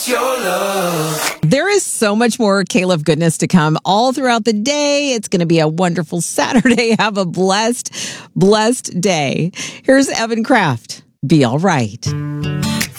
There is so much more Caleb goodness to come all throughout the day. It's going to be a wonderful Saturday. Have a blessed day. Here's Evan Kraft. Be all right.